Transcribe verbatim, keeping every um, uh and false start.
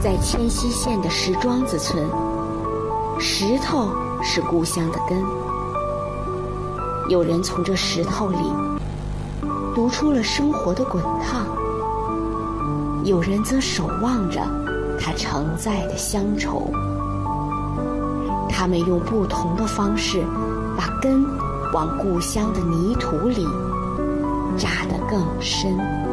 在迁西县的石庄子村，石头是故乡的根。有人从这石头里读出了生活的滚烫，有人则守望着它承载的乡愁。他们用不同的方式把根往故乡的泥土里扎得更深。